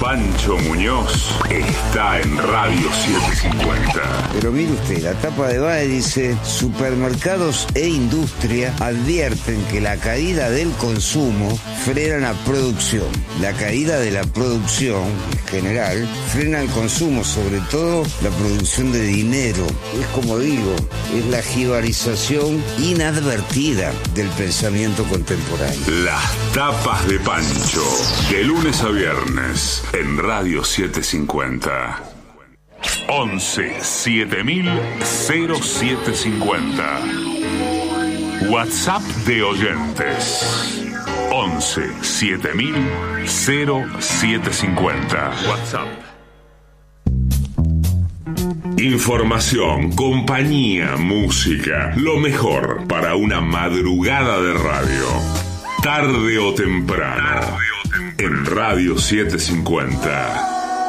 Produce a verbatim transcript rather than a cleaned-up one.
Pancho Muñoz está en Radio setecientos cincuenta. Pero mire usted, la tapa de B A E dice: supermercados e industria advierten que la caída del consumo frena la producción. La caída de la producción, en general, frena el consumo, sobre todo la producción de dinero. Es como digo, es la jibarización inadvertida del pensamiento contemporáneo. Las tapas de Pancho, de lunes a viernes, en Radio setecientos cincuenta. once siete mil setecientos cincuenta. WhatsApp de oyentes. once siete mil setecientos cincuenta. WhatsApp. Información, compañía, música, lo mejor para una madrugada de radio. Tarde o temprano, Tarde o temprano. En Radio setecientos cincuenta.